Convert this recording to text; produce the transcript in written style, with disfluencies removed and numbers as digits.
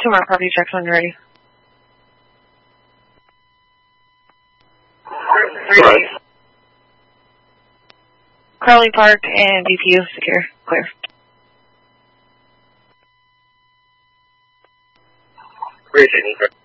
2-mile property checks when you're ready. Right. Crowley Park and DPU secure. Clear. Appreciate it.